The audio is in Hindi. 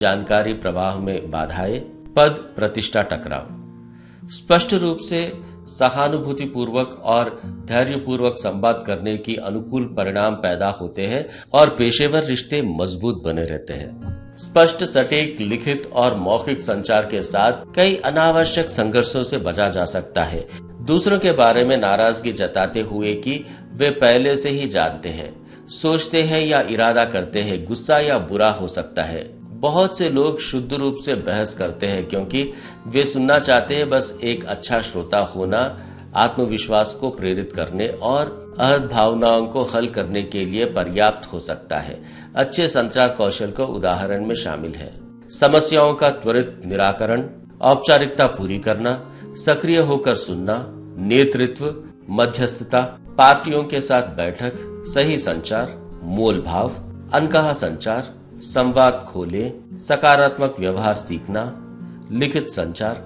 जानकारी प्रवाह में बाधाएं, पद प्रतिष्ठा टकराव। स्पष्ट रूप से सहानुभूतिपूर्वक और धैर्यपूर्वक संवाद करने की अनुकूल परिणाम पैदा होते हैं और पेशेवर रिश्ते मजबूत बने रहते हैं। स्पष्ट, सटीक, लिखित और मौखिक संचार के साथ कई अनावश्यक संघर्षों से बचा जा सकता है। दूसरों के बारे में नाराजगी जताते हुए कि वे पहले से ही जानते हैं, सोचते हैं या इरादा करते हैं, गुस्सा या बुरा हो सकता है। बहुत से लोग शुद्ध रूप से बहस करते हैं क्योंकि वे सुनना चाहते हैं। बस एक अच्छा श्रोता होना आत्मविश्वास को प्रेरित करने और आहत भावनाओं को हल करने के लिए पर्याप्त हो सकता है। अच्छे संचार कौशल को उदाहरण में शामिल है: समस्याओं का त्वरित निराकरण, औपचारिकता पूरी करना, सक्रिय होकर सुनना, नेतृत्व, मध्यस्थता, पार्टियों के साथ बैठक, सही संचार, मोल भाव, अनकहा संचार, संवाद खोले, सकारात्मक व्यवहार सीखना, लिखित संचार,